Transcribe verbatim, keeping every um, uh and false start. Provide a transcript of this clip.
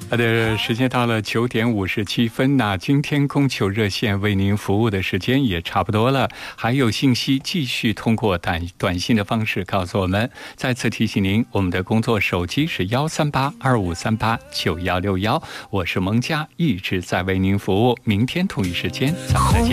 好的，时间到了九点五十七分，那今天供求热线为您服务的时间也差不多了。还有信息继续通过短短信的方式告诉我们。再次提醒您，我们的工作手机是幺三八二五三八九幺六幺，我是蒙佳，一直在为您服务。明天同一时间咱们再见。